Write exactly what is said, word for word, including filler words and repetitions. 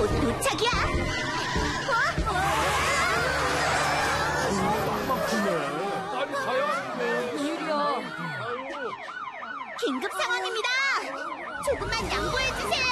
곧 도착이야. 빨리 가야 하는데. 무슨 일이야? 긴급 상황입니다. 조금만 양보해 주세요.